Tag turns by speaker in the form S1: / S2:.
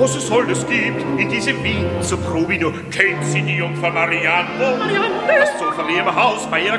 S1: was es alles gibt in diesem Wien, so prob ich nur. Kennt sie die Jungfrau Marianne? Das Sofa im Haus bei ihrer